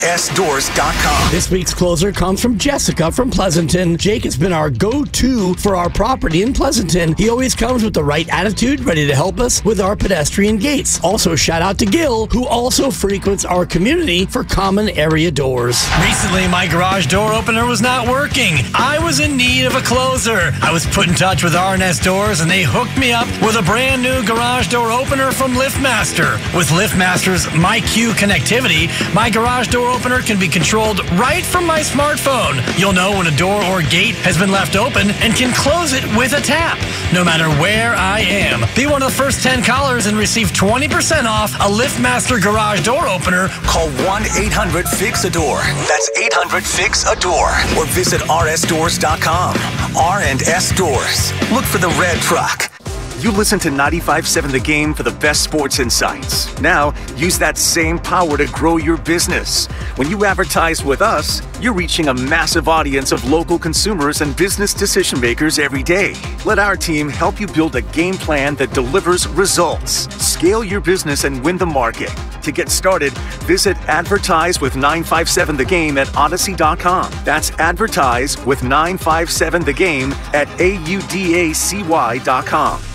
RSDoors.com. This week's closer comes from Jessica from Pleasanton. Jake has been our go-to for our property in Pleasanton. He always comes with the right attitude, ready to help us with our pedestrian gates. Also, shout out to Gil, who also frequents our community for common area doors. Recently, my garage door opener was not working. I was in need of a closer. I was put in touch with RNS Doors, and they hooked me up with a brand new garage door opener from LiftMaster. With LiftMaster's MyQ connectivity, my garage door opener can be controlled right from my smartphone. You'll know when a door or gate has been left open and can close it with a tap, no matter where I am. Be one of the first 10 callers and receive 20% off a LiftMaster garage door opener. Call 1-800-FIX-A-DOOR. That's 800-FIX-A-DOOR. Or visit RSDoors.com. R&S Doors. Look for the red truck. You listen to 95.7 The Game for the best sports insights. Now, use that same power to grow your business. When you advertise with us, you're reaching a massive audience of local consumers and business decision makers every day. Let our team help you build a game plan that delivers results. Scale your business and win the market. To get started, visit Advertise with 957 The Game at Odyssey.com. That's Advertise with 957 The Game at AUDACY.com.